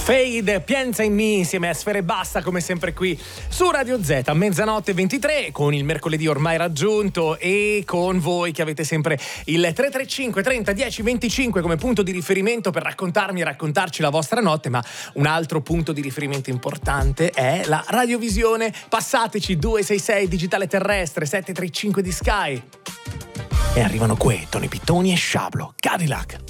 Fade, Pienza in Me insieme a Sfere Basta, come sempre qui su Radio Z a mezzanotte 23, con il mercoledì ormai raggiunto e con voi che avete sempre il 335 30 10 25 come punto di riferimento per raccontarmi e raccontarci la vostra notte. Ma un altro punto di riferimento importante è la radiovisione. Passateci 266 digitale terrestre 735 di Sky. E arrivano Tony Pittoni e Sciablo, Cadillac.